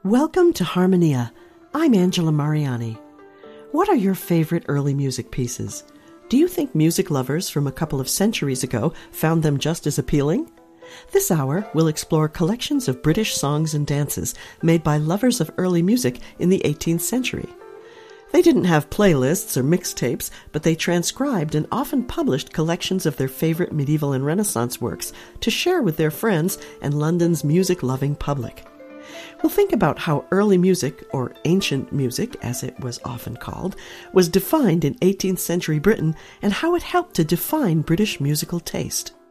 Welcome to Harmonia. I'm Angela Mariani. What are your favorite early music pieces? Do you think music lovers from a couple of centuries ago found them just as appealing? This hour, we'll explore collections of British songs and dances made by lovers of early music in the 18th century. They didn't have playlists or mixtapes, but they transcribed and often published collections of their favorite medieval and Renaissance works to share with their friends and London's music-loving public. We'll think about how early music, or ancient music as it was often called, was defined in 18th century Britain and how it helped to define British musical taste.